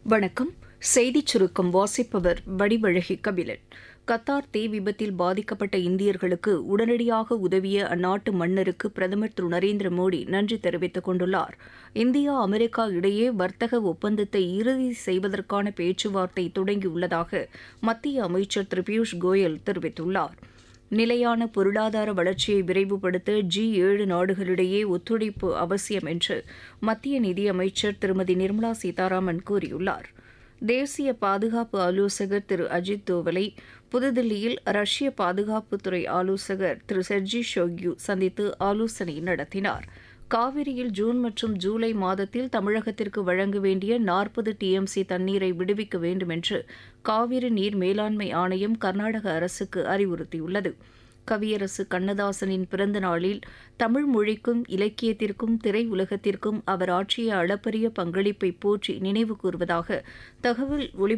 வணக்கம். செய்திச் சுருக்கம் வாசிப்பவர் வடிவழகி கபிலன். கத்தார் தீ விபத்தில் பாதிக்கப்பட்ட இந்தியர்களுக்கு உடனடியாக உதவிய அந்நாட்டு மன்னருக்கு பிரதமர் திரு நரேந்திர மோடி நன்றி தெரிவித்துக் கொண்டுள்ளார். இந்தியா அமெரிக்கா இடையே வர்த்தக ஒப்பந்தத்தை இறுதி செய்வதற்கான பேச்சுவார்த்தை தொடங்கியுள்ளதாக மத்திய அமைச்சர் திரு பியூஷ் கோயல் தெரிவித்துள்ளார். நிலையான பொருளாதார வளர்ச்சியை விரைவுபடுத்த G7 நாடுகளிடையே ஒத்துழைப்பு அவசியம் என்று மத்திய நிதியமைச்சர் திருமதி நிர்மலா சீதாராமன் கூறியுள்ளார். தேசிய பாதுகாப்பு ஆலோசகர் திரு அஜித் தோவலை புதுதில்லியில் ரஷ்ய பாதுகாப்புத்துறை ஆலோசகர் திரு செர்ஜி ஷோய்கு சந்தித்து ஆலோசனை நடத்தினார். காவிரியில் ஜூன் மற்றும் ஜூலை மாதத்தில் தமிழகத்திற்கு வழங்க வேண்டிய 40 TMC தண்ணீரை விடுவிக்க வேண்டும் என்று காவிரி நீர் மேலாண்மை ஆணையம் கர்நாடக அரசுக்கு அறிவுறுத்தியுள்ளது. கவியரசு கண்ணதாசனின் பிறந்த நாளில் தமிழ் மொழிக்கும் இலக்கியத்திற்கும் திரையுலகத்திற்கும் அவர் ஆற்றிய அளப்பரிய பங்களிப்பை போற்றி நினைவு கூர்வதாக தகவல்